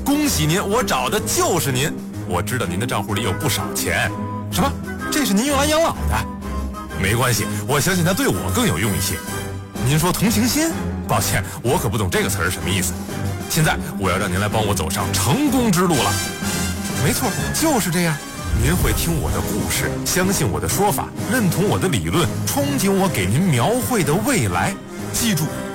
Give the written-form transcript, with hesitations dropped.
恭喜您，我找的就是您。我知道您的账户里有不少钱。什么？这是您用来养老的？没关系，我相信它对我更有用一些。您说同情心？抱歉，我可不懂这个词儿什么意思。现在我要让您来帮我走上成功之路了。没错，就是这样。您会听我的故事，相信我的说法，认同我的理论，憧憬我给您描绘的未来。记住，